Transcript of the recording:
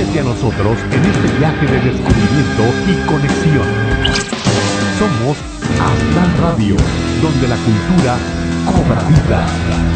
Únete a nosotros en este viaje de descubrimiento y conexión. Somos Hasta Radio, donde la cultura cobra vida.